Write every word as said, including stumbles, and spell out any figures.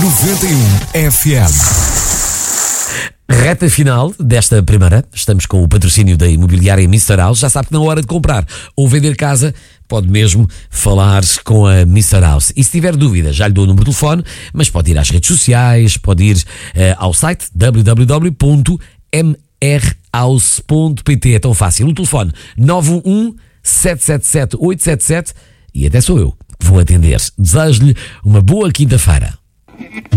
noventa e um F M. Reta final desta primeira, estamos com o patrocínio da imobiliária mister House. Já sabe que na hora de comprar ou vender casa, pode mesmo falar com a mister House. E se tiver dúvida, já lhe dou o número de telefone, mas pode ir às redes sociais, pode ir uh, ao site w w w ponto m r house ponto p t. É tão fácil. O telefone nove um um, sete sete sete, oito sete sete e até sou eu que vou atender. Desejo-lhe uma boa quinta-feira.